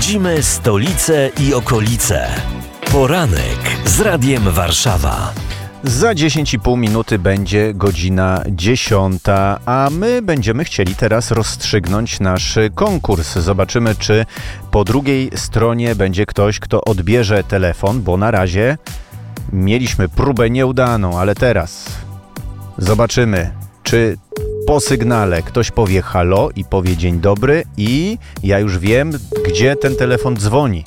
Śledzimy stolicę i okolice. Poranek z Radiem Warszawa. Za 10,5 minuty będzie godzina 10, a my będziemy chcieli teraz rozstrzygnąć nasz konkurs. Zobaczymy, czy po drugiej stronie będzie ktoś, kto odbierze telefon, bo na razie mieliśmy próbę nieudaną, ale teraz zobaczymy, czy po sygnale ktoś powie halo i powie dzień dobry i ja już wiem, gdzie ten telefon dzwoni.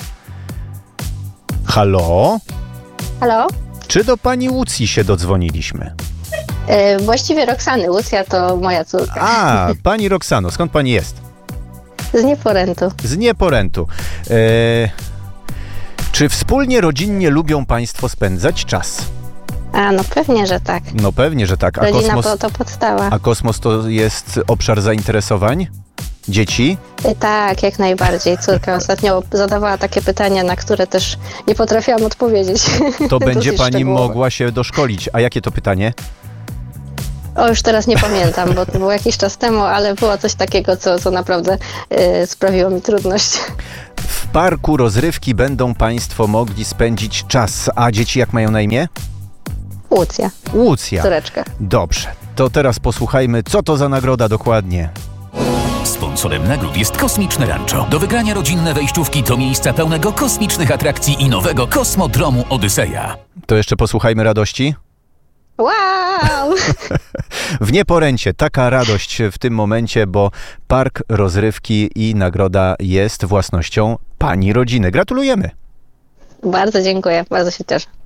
Halo? Halo? Czy do pani Łucji się dodzwoniliśmy? Właściwie Roxany. Łucja to moja córka. A, pani Roxano, skąd pani jest? Z Nieporętu. Z Nieporętu. Czy wspólnie, rodzinnie lubią państwo spędzać czas? A, no pewnie, że tak. No pewnie, że tak. Rodzina to podstawa. A kosmos to jest obszar zainteresowań dzieci? Tak, jak najbardziej. Córka ostatnio zadawała takie pytania, na które też nie potrafiłam odpowiedzieć. To będzie pani szczegółowo. mogła się doszkolić. A jakie to pytanie? O, już teraz nie pamiętam, bo to było jakiś czas temu, ale było coś takiego, co naprawdę sprawiło mi trudność. W parku rozrywki będą państwo mogli spędzić czas. A dzieci jak mają na imię? Łucja, Łucja. córeczka. Dobrze. To teraz posłuchajmy, co to za nagroda dokładnie. Sponsorem nagród jest Kosmiczne Rancho. Do wygrania rodzinne wejściówki do miejsca pełnego kosmicznych atrakcji i nowego kosmodromu Odyseja. To jeszcze posłuchajmy radości. Wow! W Nieporęcie taka radość w tym momencie, bo park rozrywki i nagroda jest własnością pani rodziny. Gratulujemy! Bardzo dziękuję, bardzo się cieszę.